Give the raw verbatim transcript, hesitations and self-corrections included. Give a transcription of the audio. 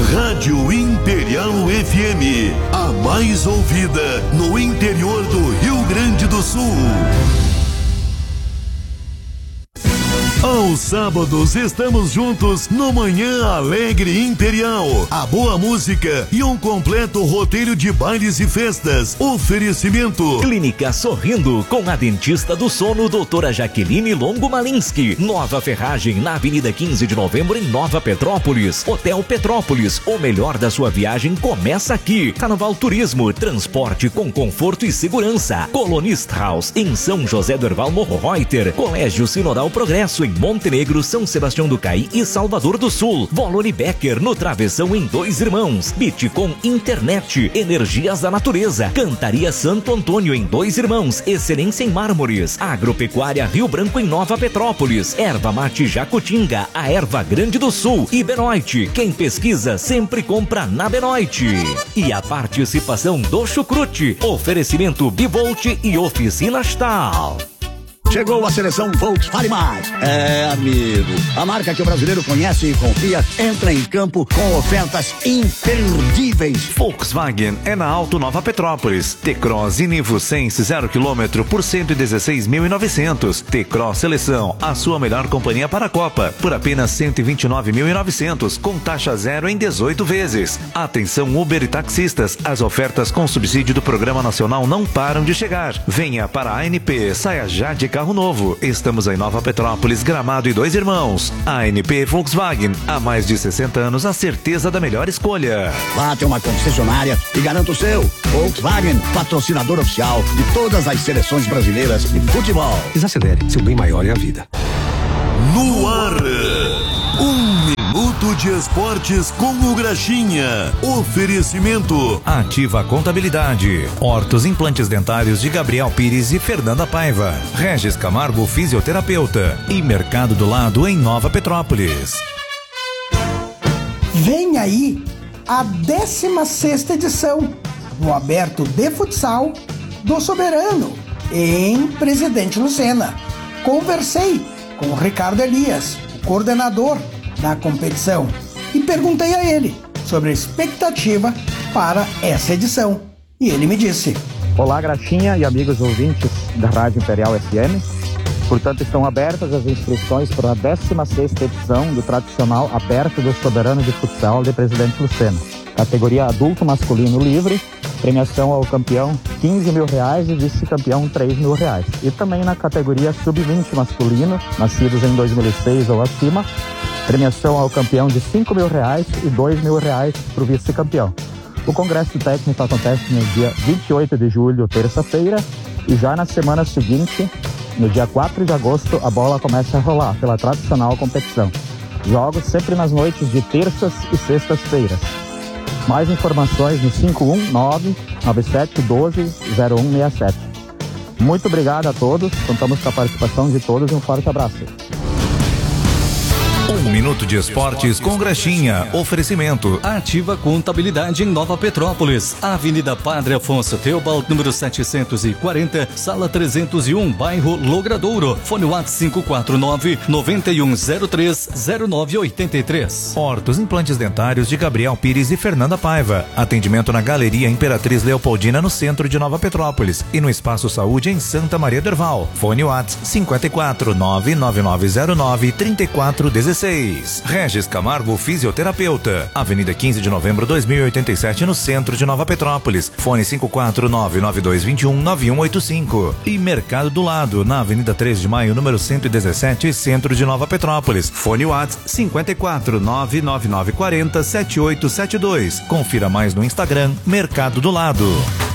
Rádio Imperial F M, a mais ouvida no interior do Rio Grande do Sul. Aos sábados estamos juntos no Manhã Alegre Imperial. A boa música e um completo roteiro de bailes e festas. Oferecimento Clínica Sorrindo, com a dentista do sono, doutora Jaqueline Longo Malinski. Nova Ferragem, na Avenida quinze de Novembro, em Nova Petrópolis. Hotel Petrópolis, o melhor da sua viagem começa aqui. Carnaval Turismo, transporte com conforto e segurança. Colonist House, em São José do Herval Morro Reuter. Colégio Sinodal Progresso, em Montenegro, São Sebastião do Caí e Salvador do Sul. Volone Becker, no Travessão, em Dois Irmãos. Bitcom Internet, Energias da Natureza. Cantaria Santo Antônio, em Dois Irmãos. Excelência em mármores. Agropecuária Rio Branco, em Nova Petrópolis. Erva Mate Jacutinga, a erva grande do sul. E Benoit, quem pesquisa sempre compra na Benoit. E a participação do Chucrute. Oferecimento Bivolt e Oficina Stahl. Chegou a seleção Volkswagen Mais. É, amigo, a marca que o brasileiro conhece e confia entra em campo com ofertas imperdíveis. Volkswagen é na Alto Nova Petrópolis. T-Cross e Nivo Sense zero quilômetro por cento e dezesseis mil e novecentos. T-Cross Seleção, a sua melhor companhia para a Copa, por apenas cento e vinte e nove mil e novecentos, com taxa zero em dezoito vezes. Atenção Uber e taxistas, as ofertas com subsídio do Programa Nacional não param de chegar. Venha para a ANP, saia já de carro novo. Estamos em Nova Petrópolis, Gramado e Dois Irmãos. A ANP Volkswagen, há mais de sessenta anos, a certeza da melhor escolha. Vá até uma concessionária e garanta o seu. Volkswagen, patrocinador oficial de todas as seleções brasileiras de futebol. Desacelere, seu bem maior é a vida. No ar, um minuto de esportes com o Graxinha. Oferecimento Ativa Contabilidade, Hortos Implantes Dentários de Gabriel Pires e Fernanda Paiva, Regis Camargo Fisioterapeuta e Mercado do Lado, em Nova Petrópolis. Vem aí a décima sexta edição do Aberto de Futsal do Soberano, em Presidente Lucena. Conversei com o Ricardo Elias, o coordenador da competição, e perguntei a ele sobre a expectativa para essa edição. E ele me disse: Olá, Graxinha e amigos ouvintes da Rádio Imperial F M. Portanto, estão abertas as inscrições para a décima sexta edição do tradicional Aberto do Soberano de Futsal de Presidente Lucena. Categoria adulto masculino livre, premiação ao campeão quinze mil reais e vice-campeão três mil reais. E também na categoria sub vinte masculino, nascidos em dois mil e seis ou acima, premiação ao campeão de cinco mil reais e dois mil reais para o vice-campeão. O congresso técnico acontece no dia vinte e oito de julho, terça-feira, e já na semana seguinte, no dia quatro de agosto, a bola começa a rolar pela tradicional competição. Jogos sempre nas noites de terças e sextas-feiras. Mais informações no cinco um nove, nove sete um dois, zero um seis sete. Muito obrigado a todos, contamos com a participação de todos e um forte abraço. Um minuto de esportes com Graxinha. Oferecimento Ativa Contabilidade, em Nova Petrópolis, Avenida Padre Afonso Teobald, número setecentos e quarenta, sala trezentos e um, bairro Logradouro. Fone WhatsApp cinco quatro nove, nove um zero três, zero nove oito três. Hortos Implantes Dentários de Gabriel Pires e Fernanda Paiva. Atendimento na Galeria Imperatriz Leopoldina, no centro de Nova Petrópolis, e no Espaço Saúde, em Santa Maria do Herval. Fone WhatsApp cinco quatro nove, nove nove zero nove, três quatro um seis. Regis Camargo Fisioterapeuta, Avenida quinze de Novembro, dois mil e oitenta e sete, no centro de Nova Petrópolis. Fone cinco quatro nove, nove dois dois um, nove um oito cinco. E Mercado do Lado, na Avenida três de Maio, número cento e dezessete, centro de Nova Petrópolis. Fone WhatsApp cinco quatro nove, nove nove quatro zero, sete oito sete dois. Confira mais no Instagram Mercado do Lado.